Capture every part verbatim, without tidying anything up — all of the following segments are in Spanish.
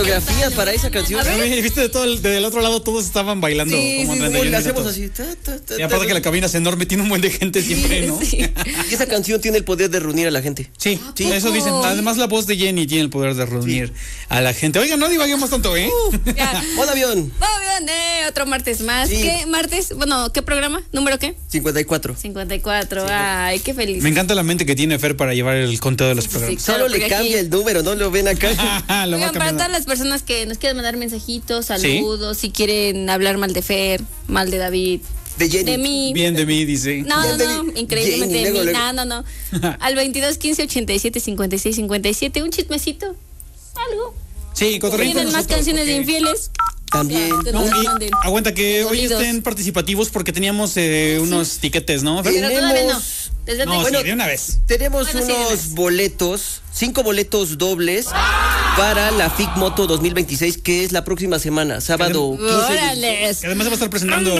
Coreografía para esa canción. Viste, de todo el, del otro lado todos estaban bailando. Sí, como sí, treinta y sí, uno la hacemos minutos. así. Ta, ta, ta, Y aparte ta, que la cabina es enorme, tiene un buen de gente siempre, ¿no? Sí. Y esa canción tiene el poder de reunir a la gente. Sí, sí, poco? eso dicen. Además, la voz de Jenny tiene el poder de reunir sí. a la gente. Oigan, no divaguemos tanto, ¿eh? Uh, ya. ¡Buen avión! Buen eh, otro martes más. Sí. ¿Qué martes? Bueno, ¿qué programa? ¿Número qué? cincuenta y cuatro. cincuenta y cuatro. Ay, qué feliz. Me encanta la mente que tiene Fer para llevar el conteo de los Sí, programas. claro, Solo le porque cambia aquí- el número, ¿no? Lo ven acá. Lo va Oigan, para cambiando. todas las personas que nos quieren mandar mensajitos, saludos, si quieren hablar mal de Fer, mal de David, De Jenny. de mí. Bien de mí, dice. No, Bien no, de no, mí. increíblemente Jenny, de mí. luego, luego. No, no, no. Al veintidós quince ochenta y siete cincuenta y seis cincuenta y siete, un chismecito, algo. Sí, cotorrito. ¿Tienen más canciones de infieles? También. Ya, que No, nos y manden. aguanta que hoy Dolidos. estén participativos porque teníamos eh, unos tiquetes, ¿no? Fer? Pero todavía no. Tenemos- Desde No, bueno, sí, de una vez. Tenemos Bueno, sí, unos dime. boletos, cinco boletos dobles para la F I C Moto dos mil veintiséis, que es la próxima semana, sábado quince de... órales. Que además se va a estar presentando.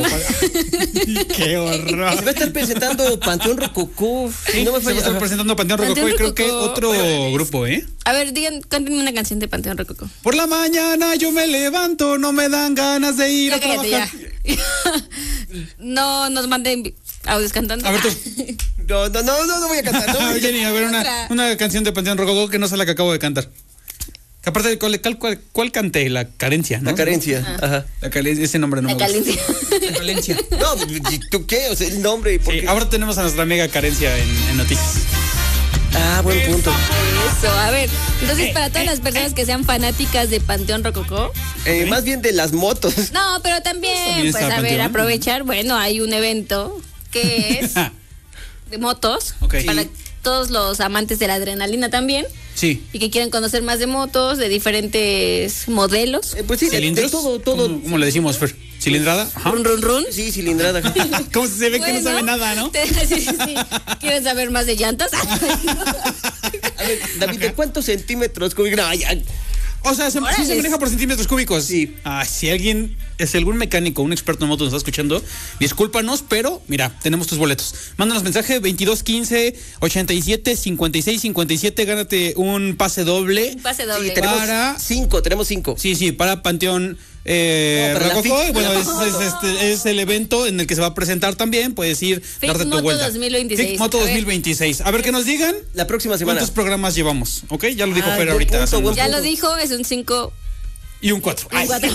¡Qué horror! Se va a estar presentando Panteón Rococó. Sí, no me se va a falla. estar presentando Panteón Rococó Panteón y creo que Rococó. otro grupo, ¿eh? A ver, digan, cántenme una canción de Panteón Rococó. Por la mañana yo me levanto, no me dan ganas de ir Ya a cállate, trabajar. ya. No nos manden audios cantando. A ver tú. No, no, no, no, no voy a cantar. No, Ah, Jenny, a ver una, Otra. una canción de Panteón Rococó que no sea la que acabo de cantar. Que aparte, ¿cuál, cuál, cuál, cuál canté? La carencia, ¿no? La carencia. Ajá. La carencia, ese nombre no La me gusta. calencia. La carencia. No, ¿tú qué? O sea, el nombre. ¿por Sí, qué? ahora tenemos a nuestra amiga Carencia en, en noticias. Ah, buen punto. Eso, a ver. Entonces, para todas las personas que sean fanáticas de Panteón Rococó. Eh, más bien de las motos. No, pero también, También pues está a ver, Panteón. aprovechar. Bueno, hay un evento que es de motos. Ok. Para Sí. todos los amantes de la adrenalina también. Sí. Y que quieran conocer más de motos, de diferentes modelos. Eh, pues sí, de, de ¿Cilindros? todo, todo. ¿Cómo, cómo le decimos, Fer? ¿Cilindrada? Ajá. Run, run, run. Sí, cilindrada. ¿Cómo se ve que no Bueno, sabe nada, no? te- sí, sí, sí. ¿Quieren saber más de llantas? A ver, David, ¿de cuántos centímetros cúbicos? No, ya. O sea, se, sí se Órale. maneja por centímetros cúbicos. Sí. Ah, si alguien, es algún mecánico, un experto en motos nos está escuchando, discúlpanos, pero mira, tenemos tus boletos. Mándanos mensaje veintidós quince ochenta y siete cincuenta y seis cincuenta y siete, gánate un pase doble. Un pase Sí, doble. tenemos Para- cinco, tenemos cinco. Sí, sí, para Panteón eh, No, para la Rococó. F I C. Bueno, es, es, este, es el evento en el que se va a presentar también. Puedes ir, F I C darte tu Moto vuelta. dos mil veintiséis. F I C Moto A ver. dos mil veintiséis. A ver que nos digan La próxima semana. cuántos programas llevamos. ¿Ok? Ya lo dijo Ah, Fer buen ahorita. punto, hace buen unos- Ya lo dijo, es un cinco. Y un cuatro. Un cuatro.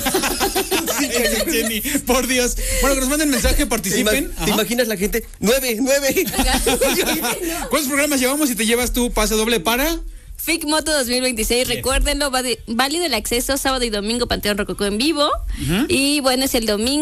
Jenny, por Dios. Bueno, que nos manden mensaje, ¿Te, ima- participen. te Ajá. imaginas la gente? Nueve, nueve. ¿Cuántos programas llevamos y te llevas tu pase doble para? F I C Moto dos mil veintiséis, recuérdenlo, va de- válido el acceso sábado y domingo Panteón Rococó en vivo. Y bueno, es el domingo.